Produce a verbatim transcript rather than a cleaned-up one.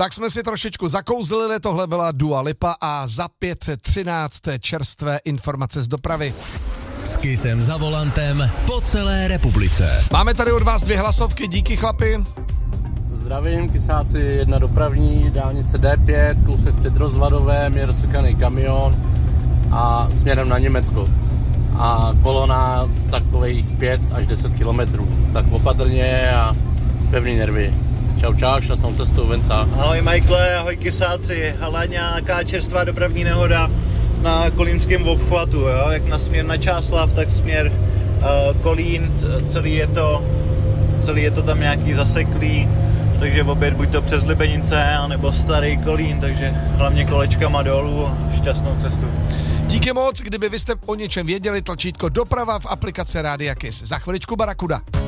Tak jsme si trošičku zakouzlili, tohle byla Dua Lipa a za pět třináct čerstvé informace z dopravy. S Kissem za volantem po celé republice. Máme tady od vás dvě hlasovky, díky chlapi. Zdravím, Kisáci, jedna dopravní, dálnice D pět, kousek předrozvadové, mě rozsekaný kamion a směrem na Německo. A kolona takových pět až deset kilometrů. Tak opatrně a pevný nervy. Čau, čau, šťastnou cestu, Venca. Ahoj Michaele, ahoj Kisáci. Ale nějaká čerstvá dopravní nehoda na kolínském obchvatu, jo? Jak na směr na Čáslav, tak směr uh, Kolín, celý je to, celý je to tam nějaký zaseklý, takže oběd buď to přes Libenice, anebo Starý Kolín, takže hlavně kolečkama dolů a šťastnou cestu. Díky moc, kdyby vy jste o něčem věděli, tlačítko doprava v aplikaci Rádia Kiss. Za chviličku Barakuda.